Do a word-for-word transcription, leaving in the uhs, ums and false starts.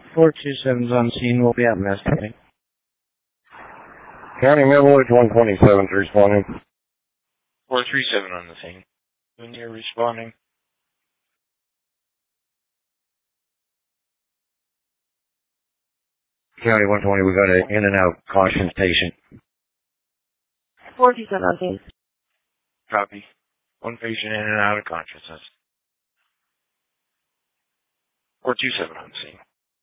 four two seven's on scene. We'll be out investigating. County Middle Edge one twenty-seven's responding. four three seven on the scene. When you're responding. County one twenty, we got an in and out caution patient. four two seven on scene. Copy. One patient in and out of consciousness. four two seven on scene.